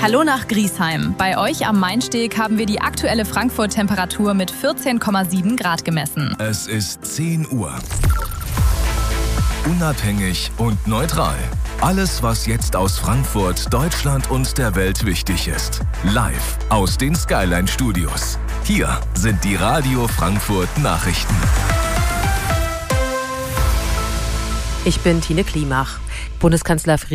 Hallo nach Griesheim. Bei euch am Mainsteg haben wir die aktuelle Frankfurt-Temperatur mit 14,7 Grad gemessen. Es ist 10 Uhr. Unabhängig und neutral. Alles, was jetzt aus Frankfurt, Deutschland und der Welt wichtig ist. Live aus den Skyline Studios. Hier sind die Radio Frankfurt Nachrichten. Ich bin Tine Klimach. Bundeskanzler